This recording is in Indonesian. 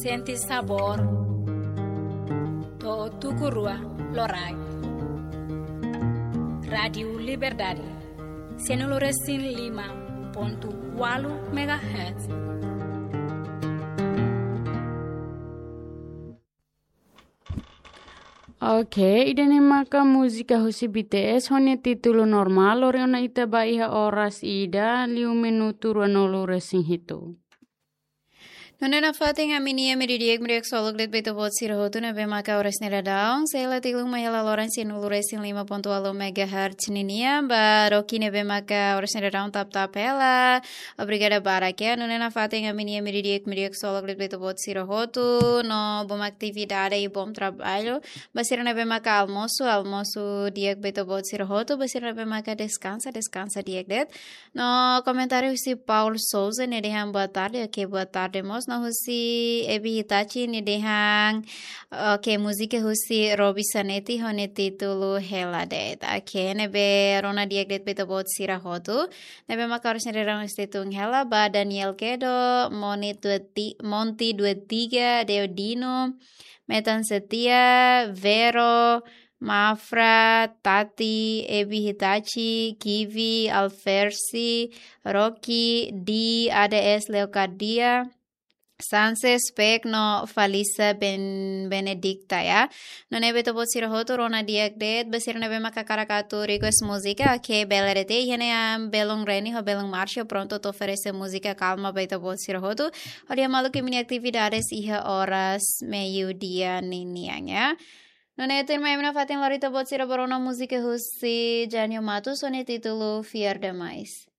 senti sabor to tukurua lorai. Radio Liberdade 105.8 MHz. Oke, idene maka musika husi BTS hone titulo normal oriona ita baiha oras ida 5 minuto ruanolo resing hito. Nona fating aminia meridiak meriak solok det beto bot sirahotu na bemaka oras nera daong. Saya tilung mayala loran sinulu resin 5.8 MHz ninia baroki ne bemaka oras nera daong tap hela. Obrigada barakia. Nona fating aminia meridiak meriak solok det beto bot sirahotu no bom atividade e bom trabalho. Basira na bemaka almoço diak beto bot sirahotu basira na bemaka descansa diak det. No comentário si Paulo Souza ne deham boa tarde, ok, boa tarde mos. No husi Ebi Hitachi ni dehang ke musika husi Robi Sanetti hone titulu Heladet. Ake nebe rona diagdet beto bot sirahotu. Nebe makaros nerang istitung hela ba Daniel Kedo, Monti 23, Deodino, Metan Setia, Vero, Mafra, Tati, Ebi Hitachi, Kivi, Alfersi, Rocky, D, ADS Leocardia, Sanse spek no Falisa Benedicta ya. No nebe to bot sirahotu rona diagdet basir nebe makakarakato request música que belerete yene am belong reni ho belong marcha pronto to oferece música calma beto bot sirahotu. Oria malu que mini actividades iha horas meio-dia niniang ya. No netin maimna fatin lorito bot siraborona música husi Janio Matos one titulo Fiar Demais.